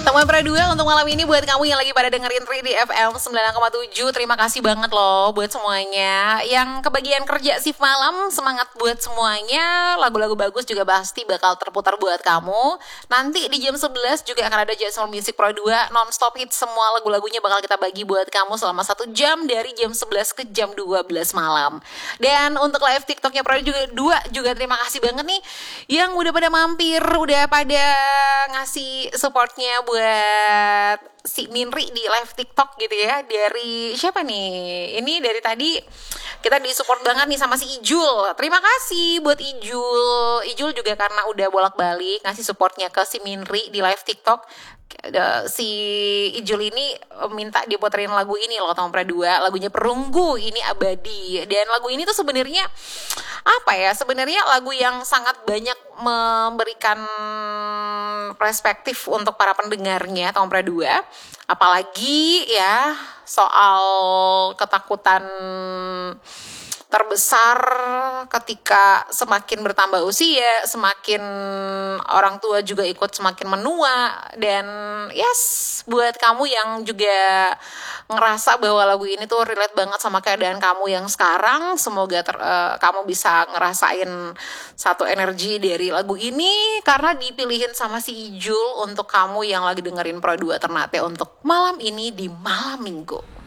Temuan Pradua untuk malam ini buat kamu yang lagi pada dengerin 3D FM 9,7. Terima kasih banget loh buat semuanya. Yang kebagian kerja shift malam, semangat buat semuanya. Lagu-lagu bagus juga pasti bakal terputar buat kamu. Nanti di jam 11 juga akan ada Jazzmore Music Pradua non-stop hit. Semua lagu-lagunya bakal kita bagi buat kamu selama 1 jam dari jam 11 ke jam 12 malam. Dan untuk live TikToknya Pradua juga terima kasih banget nih yang udah pada mampir, udah pada ngasih supportnya buat si Minri di live TikTok gitu ya. Dari siapa nih? Ini dari tadi kita disupport banget nih sama si Ijul. Terima kasih buat Ijul. Ijul juga karena udah bolak-balik ngasih supportnya ke si Minri di live TikTok. Si Ijul ini minta diputerin lagu ini loh, Temuan Pradua, lagunya Perunggu ini abadi. Dan lagu ini tuh sebenarnya apa ya? Sebenarnya lagu yang sangat banyak memberikan perspektif untuk para pendengarnya Temuan Pradua. Apalagi ya soal ketakutan terbesar ketika semakin bertambah usia, semakin orang tua juga ikut semakin menua. Dan yes, buat kamu yang juga ngerasa bahwa lagu ini tuh relate banget sama keadaan kamu yang sekarang, semoga kamu bisa ngerasain satu energi dari lagu ini karena dipilihin sama si Ijul untuk kamu yang lagi dengerin Pro 2 Ternate untuk malam ini di malam minggu.